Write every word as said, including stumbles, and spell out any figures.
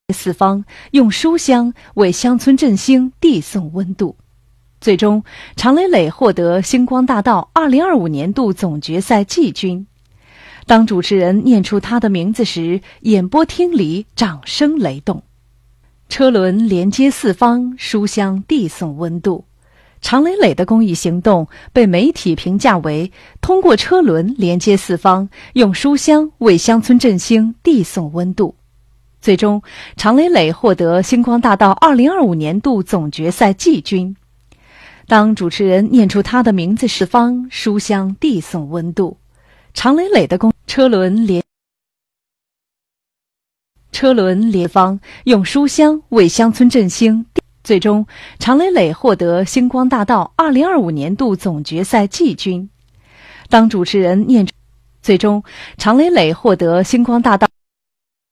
四方用书香为乡村振兴递送温度。最终，常磊磊获得星光大道二零二五年度总决赛季军。当主持人念出他的名字时，演播厅里掌声雷动。车轮连接四方，书香递送温度。常磊磊的公益行动被媒体评价为通过车轮连接四方，用书香为乡村振兴递送温度。最终，常磊磊获得星光大道二零二五年度总决赛季军。当主持人念出他的名字时，方书香递送温度。常磊磊的公车轮连车轮连方用书香为乡村振兴。最终，常磊磊获得星光大道二零二五年度总决赛季军。当主持人念，最终常磊磊获得星光大道。